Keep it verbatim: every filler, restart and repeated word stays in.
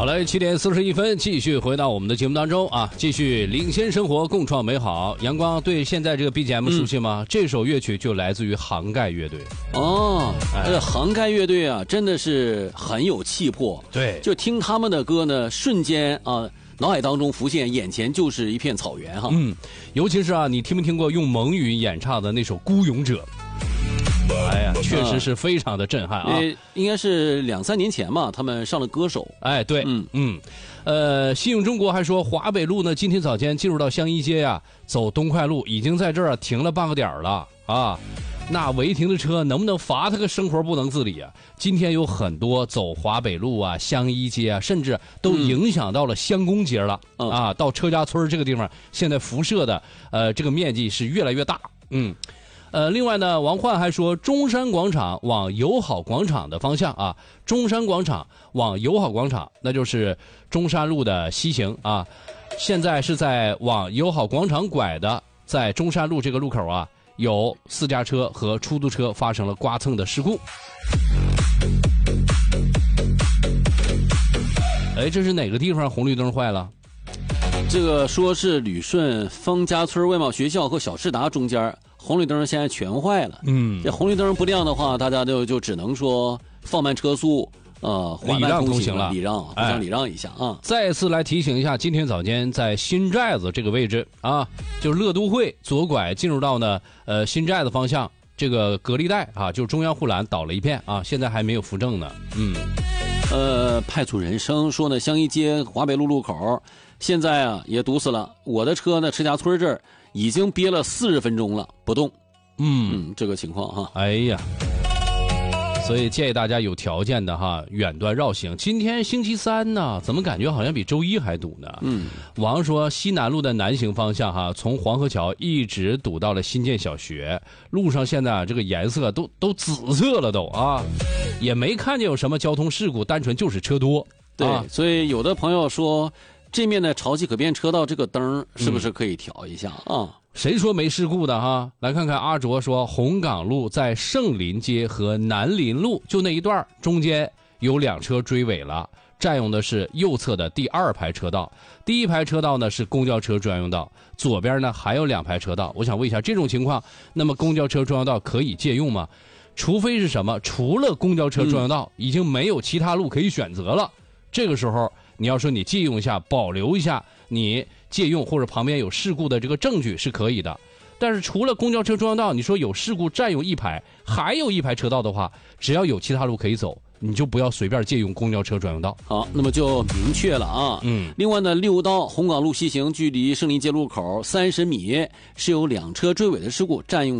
好嘞，七点四十一分，继续回到我们的节目当中啊，继续领先生活，共创美好。阳光对现在这个 B G M 熟悉吗？嗯、这首乐曲就来自于杭盖乐队。 哦，这杭盖乐队啊，真的是很有气魄。 对， 就听他们的歌呢，瞬间啊，脑海当中浮现，眼前就是一片草原哈。 嗯，尤其是啊，你听没听过用蒙语演唱的那首《孤勇者》？哎呀，确实是非常的震撼啊！ 呃，应该是两三年前嘛，他们上了歌手。 哎，对，嗯嗯，呃，信用中国还说，华北路呢，今天早间进入到香一街呀、啊，走东快路，已经在这儿停了半个点了啊。那违停的车能不能罚他个生活不能自理啊？今天有很多走华北路啊、香一街啊，甚至都影响到了香公街了、嗯、啊。到车家村这个地方，现在辐射的呃这个面积是越来越大，嗯。呃，另外呢，王焕还说，中山广场往友好广场的方向啊，中山广场往友好广场，那就是中山路的西行啊。现在是在往友好广场拐的，在中山路这个路口啊，有私家车和出租车发生了刮蹭的事故。哎，这是哪个地方红绿灯坏了？ 这个说是旅顺方家村外贸学校和小世达中间。红绿灯现在全坏了，嗯，这红绿灯不亮的话，大家就就只能说放慢车速，呃，缓慢通行了，礼让，互相礼让一下啊。 再次来提醒一下，今天早间在新寨子这个位置啊，就是乐都会左拐进入到呢，呃，新寨子方向这个隔离带啊，就是中央护栏倒了一片啊，现在还没有扶正呢，嗯。 呃，派出人生说呢，香一街华北路路口现在啊也堵死了，我的车呢，赤家村这儿。已经憋了四十分钟了，不动。嗯嗯，这个情况哈。 哎呀，所以建议大家有条件的哈，远端绕行。今天星期三呢，怎么感觉好像比周一还堵呢？嗯，王说西南路的南行方向哈，从黄河桥一直堵到了新建小学，路上现在啊这个颜色都都紫色了都啊，也没看见有什么交通事故，单纯就是车多。 对， 啊、 所以有的朋友说。这面的潮汐可变车道这个灯是不是可以调一下啊、嗯？ 谁说没事故的哈？来看看阿卓说，红港路在盛林街和南林路就那一段中间有两车追尾了，占用的是右侧的第二排车道，第一排车道呢是公交车专用道，左边呢还有两排车道。我想问一下，这种情况，那么公交车专用道可以借用吗？除非是什么？除了公交车专用道，嗯、已经没有其他路可以选择了。这个时候。你要说你借用一下，保留一下你借用或者旁边有事故的这个证据是可以的，但是除了公交车专用道，你说有事故占用一排，还有一排车道的话，只要有其他路可以走，你就不要随便借用公交车专用道。 好，那么就明确了啊。嗯。另外呢，六道红港路西行，距离盛林街路口三十米是有两车追尾的事故，占用。